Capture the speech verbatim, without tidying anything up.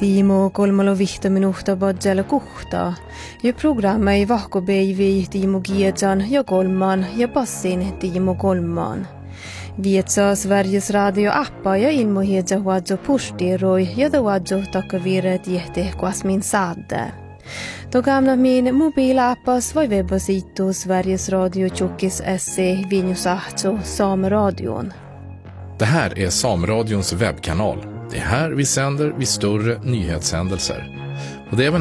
Tiimo kolmalo vihta minuuta badjalla kuhtaa. Ja programma ei vahkobeivi Tiimo Giedsan ja kolmaan ja passin Tiimo kolmaan. Vietsaa Sveriges radio-appa ja ilmohiedza huadzo pustiroi ja da huadzo takavire tiehte kuasmin saadde. Togamna min mobilappas vai webbasitu Sveriges Radio Tjockis S C Vinjusahto Sameradion. Det här är Sameradions webbkanal. Det är här vi sänder vid större nyhetshändelser. Och det är även